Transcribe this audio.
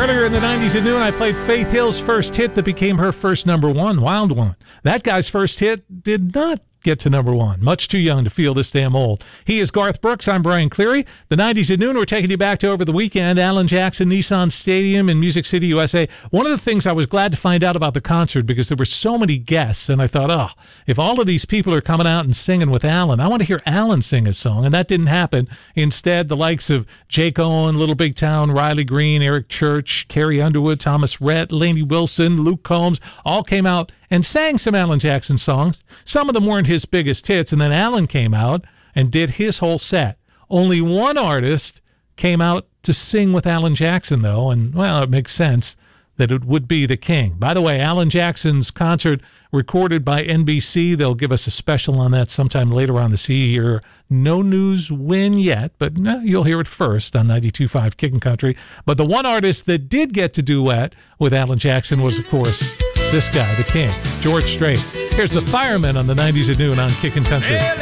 Earlier in the 90s at noon, I played Faith Hill's first hit that became her first number one, Wild One. That guy's first hit did not get to number one. Much too young to feel this damn old. He is Garth Brooks. I'm Brian Cleary. The 90s at noon, we're taking you back to over the weekend, Alan Jackson Nissan Stadium in Music City, USA. One of the things I was glad to find out about the concert, because there were so many guests, and I thought, oh, if all of these people are coming out and singing with Alan, I want to hear Alan sing a song, and that didn't happen. Instead, the likes of Jake Owen, Little Big Town, Riley Green, Eric Church, Carrie Underwood, Thomas Rhett, Lainey Wilson, Luke Combs, all came out and sang some Alan Jackson songs. Some of them weren't his biggest hits, and then Alan came out and did his whole set. Only one artist came out to sing with Alan Jackson, though, and, well, it makes sense that it would be the King. By the way, Alan Jackson's concert recorded by NBC. They'll give us a special on that sometime later on this year. No news when yet, but you'll hear it first on 92.5 Kickin' Country. But the one artist that did get to duet with Alan Jackson was, of course, this guy, the King, George Strait. Here's the Firemen on the 90s at noon on Kickin' Country.